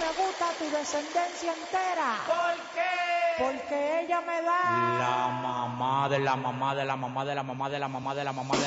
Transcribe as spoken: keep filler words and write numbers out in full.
me gusta tu descendencia entera. ¿Por qué? Porque ella me da La mamá de la mamá de la mamá de la mamá de la mamá de la mamá de